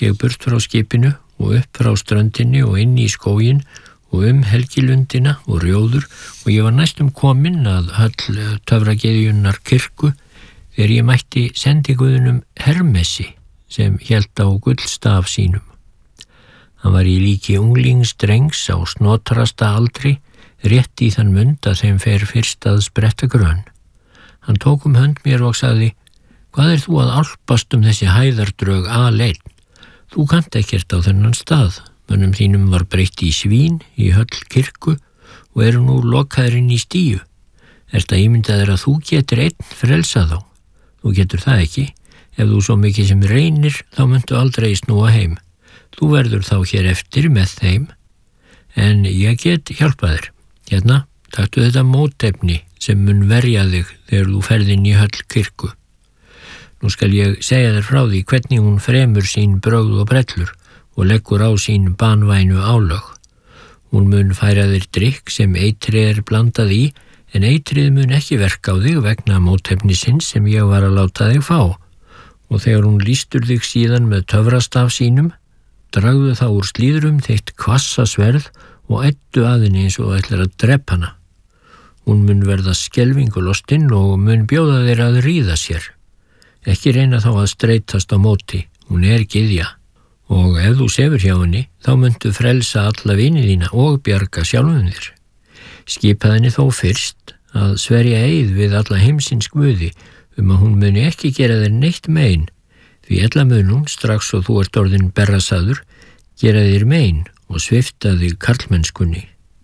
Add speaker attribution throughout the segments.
Speaker 1: ég burt frá skipinu og upp frá ströndinni og inn í skóginn og helgilundina og rjóður og ég var næstum kominn að höll töfragyðjunnar kirkju þegar ég mætti sendiguðunum Hermesi sem hélt á gullstaf sínum. Hann var í líki unglingsdrengs á snotrasta aldri, rétt í þann mund að þeim fer fyrst að spretta grönn. Hann tók hönd mér og sagði: Hvað þú að álpast þessi hæðardrög aleinn? Þú kannt ekkert á þennan stað. Mönnum þínum var breytt í svín í höll kirkju og eru nú lokaðir inn í stíu. Ertu að ímynda þér að þú getur einn frelsað þá? Þú getur það ekki. Ef þú svo mikið sem reynir, þá muntu aldrei snúa heim. Þú verður þá hér eftir með þeim, en ég get hjálpað þér. Hérna, taktu þetta mótefni sem mun verja þig þegar þú ferð inn í höll kirkju. Nú skal ég segja þér frá því hvernig hún fremur sín brögð og brellur og leggur á sín banvænu álög. Hún mun færa þér drykk sem eitrið blandað í, en eitrið mun ekki verka á þig vegna mótefnisins sem ég var að láta þig fá. Og þegar hún lýstur þig síðan með töfrastaf sínum, dragðu þá úr slíðrum þitt hvassa sverð og ættu að henni eins og ætlar að drepa hana. Hún mun verða skelfingulostinn og mun bjóða þér að ríða sér. Ekki reyna þá að streitast á móti, hún gyðja. Og ef þú sefur hjá henni, þá muntu frelsa alla vini þína og bjarga sjálfum þér. Skipa henni þó fyrst að sverja eið við alla heimsins guði að hún muni ekki gera þér neitt mein, því ella mun hún strax og þú ert orðinn berrasaður gera þér mein og svipta þig karlmennskunni.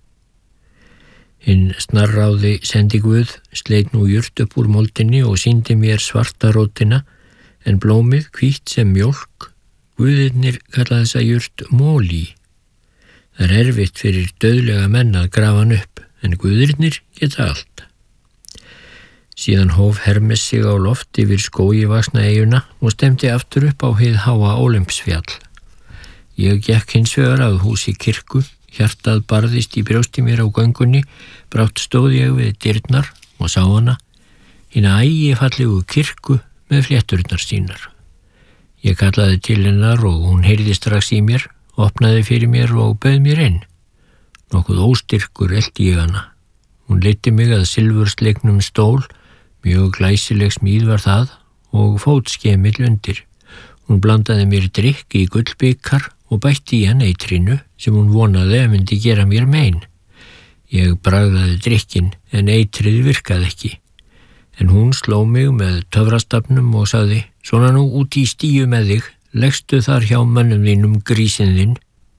Speaker 1: Hinn snarráði sendiguð sleit nú jurt upp úr moldinni og sýndi mér svarta rótina, en blómið hvítt sem mjólk. Guðirnir kalla þessa jurt móli. Það erfitt fyrir dauðlega menn að grafa hann upp, en guðirnir geta allt. Síðan hóf Hermes sig á loft yfir skógivaxna eyjuna og stemdi aftur upp á hið háa Ólympsfjall. Ég gekk hins vegar að húsi kirkju, hjartað barðist í brjósti mér á göngunni, brátt stóð ég við dyrnar og sá hana, hina ægifallegu kirkju með flétturnar sínar. Ég kallaði til hennar og hún heyrði strax í mér, opnaði fyrir mér og bauð mér inn. Nokkuð óstyrkur elti ég hana. Hún leiddi mig að silfursleiknum stól, mjög glæsileg smíð var það og fótskemill undir. Hún blandaði mér drykk í gullbikar og bætti í hann eitrinu sem hún vonaði að myndi gera mér mein. Ég bragðaði drykkinn en eitrið virkaði ekki. En hún sló mig með töfrastafnum og sagði: Svona nú út í stíu með þig, leggstu þar hjá mönnum þínum grísinn þinn.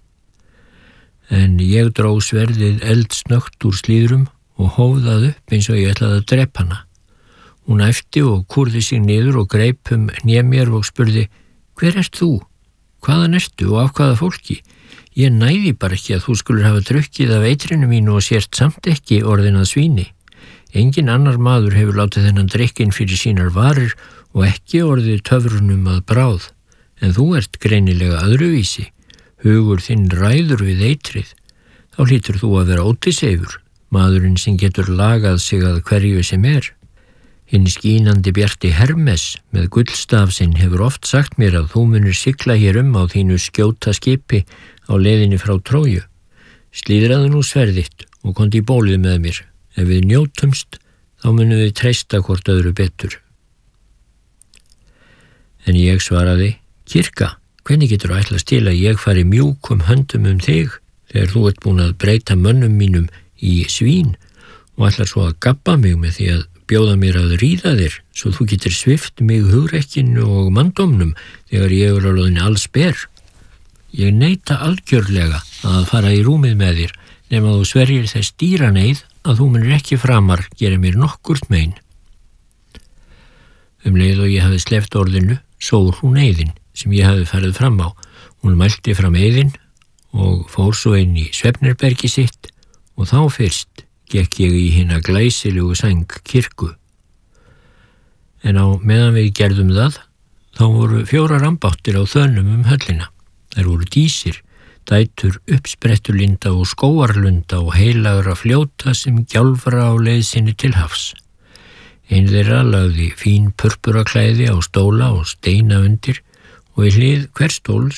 Speaker 1: En ég dró sverðið eldsnöggt úr slíðrum og hóf það upp eins og ég ætlaði að drepa hana. Hún æpti og kúrði sig niður og greip hné mér og spurði: Hver ert þú? Hvaðan ertu og af hvaða fólki? Ég næði bara ekki að þú skulur hafa drukkið af eitrinu mínu og sért samt ekki orðin að svíni. Engin annar maður hefur látið þennan drykkinn fyrir sínar varir og ekki orðið töfrunum að bráð. En þú ert greinilega öðruvísi. Hugur þinn ræður við eitrið. Þá hlýtur þú að vera ótisefur, maðurinn sem getur lagað sig að hverju sem er. Hinn skínandi bjarti Hermes með gullstaf sinn hefur oft sagt mér að þú munir sigla hér á þínu skjóta skipi á leiðinni frá Tróju. Slíðraðu nú sverðitt og komdu í bólið með mér. Ef við njótumst, þá munum við treysta hvort öðru betur. En ég svaraði: Kirka, hvernig getur þú ætlast til að ég fari mjúkum höndum þig þegar þú ert búin að breyta mönnum mínum í svín og ætlar svo að gabba mig með því að bjóða mér að ríða þér svo þú getur svift mig hugrekkinu og manndómnum þegar ég orðin alls ber. Ég neita algjörlega að fara í rúmið með þér nema þú sverjir þess dýraneið að þú munir ekki framar gera mér nokkurt mein. Leið og ég hafði sleppt orðinu, sór hún eiðin sem ég hafði farið fram á. Hún mælti fram eiðin og fór svo inn í svefnherbergi sitt og þá fyrst gekk ég í hina glæsilegu sæng kirkju. En á meðan við gerðum það, þá voru 4 rambáttir á þönum höllina. Þær voru dísir, dætur uppsprettulinda og skóarlunda og heilagra fljóta sem gjálfra á leið sinni til hafs. Ein þeirra lagði fín purpuraklæði á stóla og steina undir og í hlið hvers stóls